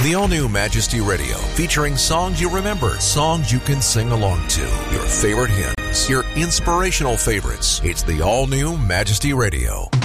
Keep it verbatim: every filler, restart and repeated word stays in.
The all-new Majesty Radio, featuring songs you remember, songs you can sing along to, your favorite hymns, your inspirational favorites. It's the all-new Majesty Radio.